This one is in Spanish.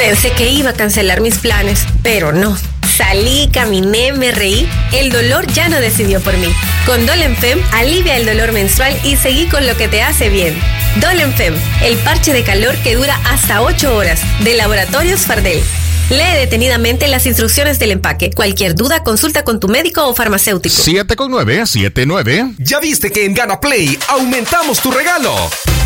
Pensé que iba a cancelar mis planes, pero no. Salí, caminé, me reí. El dolor ya no decidió por mí. Con Dolenfem, alivia el dolor menstrual y seguí con lo que te hace bien. Dolenfem, el parche de calor que dura hasta 8 horas, de Laboratorios Fardel. Lee detenidamente las instrucciones del empaque. Cualquier duda, consulta con tu médico o farmacéutico. 7,9. ¿Ya viste que en Gana Play aumentamos tu regalo?